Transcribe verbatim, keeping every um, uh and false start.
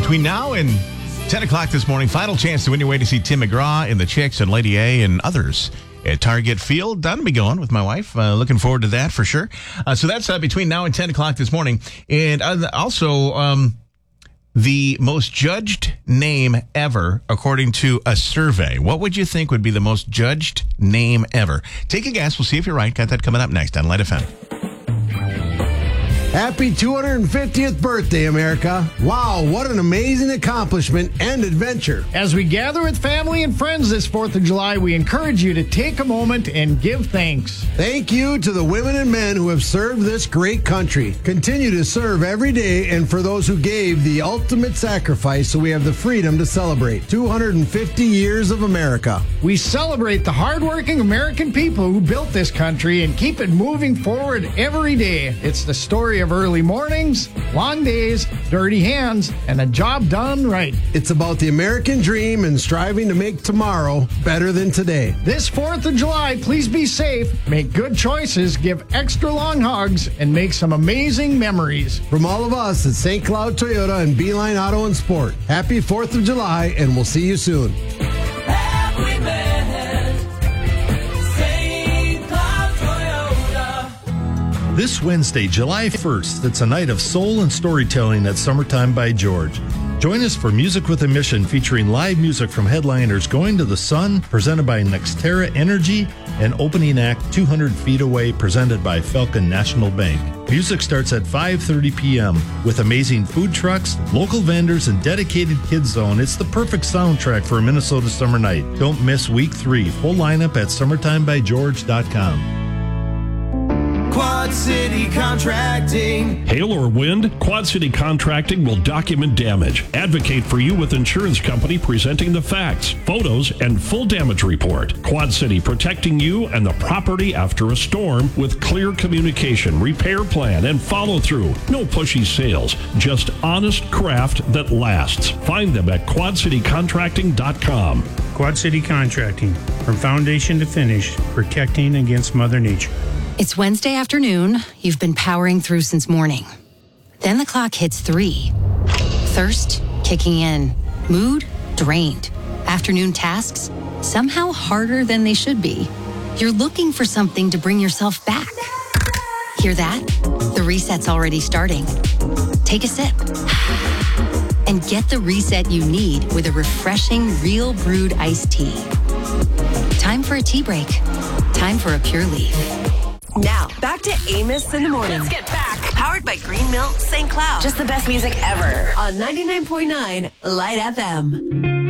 Between now and ten o'clock this morning, final chance to win your way to see Tim McGraw and the Chicks and Lady A and others at Target Field. Done be going with my wife. Uh, looking forward to that for sure. Uh, so that's uh, between now and ten o'clock this morning. And uh, also, um, the most judged name ever, according to a survey. What would you think would be the most judged name ever? Take a guess. We'll see if you're right. Got that coming up next on Light F M. Happy two hundred fiftieth birthday, America. Wow, what an amazing accomplishment and adventure. As we gather with family and friends this fourth of July, we encourage you to take a moment and give thanks. Thank you to the women and men who have served this great country. Continue to serve every day, and for those who gave the ultimate sacrifice so we have the freedom to celebrate two hundred fifty years of America. We celebrate the hardworking American people who built this country and keep it moving forward every day. It's the story of early mornings, long days, dirty hands, and a job done right. It's about the American dream and striving to make tomorrow better than today. This fourth of July, please be safe, make good choices, give extra long hugs, and make some amazing memories. From all of us at Saint Cloud Toyota and Beeline Auto and Sport, happy fourth of July, and we'll see you soon. This Wednesday, July first, it's a night of soul and storytelling at Summertime by George. Join us for Music with a Mission, featuring live music from headliners Going to the Sun, presented by Nextera Energy, and opening act two hundred feet Away, presented by Falcon National Bank. Music starts at five thirty p.m. with amazing food trucks, local vendors, and dedicated kids zone. It's the perfect soundtrack for a Minnesota summer night. Don't miss week three. Full lineup at summertime by george dot com. Quad City Contracting. Hail or wind, Quad City Contracting will document damage. Advocate for you with insurance company presenting the facts, photos, and full damage report. Quad City protecting you and the property after a storm with clear communication, repair plan, and follow through. No pushy sales, just honest craft that lasts. Find them at quad city contracting dot com. Quad City Contracting, from foundation to finish, protecting against Mother Nature. It's Wednesday afternoon. You've been powering through since morning. Then the clock hits three. Thirst kicking in. Mood drained. Afternoon tasks somehow harder than they should be. You're looking for something to bring yourself back. Hear that? The reset's already starting. Take a sip. And get the reset you need with a refreshing Real Brewed iced tea. Time for a tea break. Time for a Pure Leaf. Now, back to Amos in the Morning. Let's get back. Powered by Green Milk Saint Cloud. Just the best music ever. On ninety-nine point nine Light F M.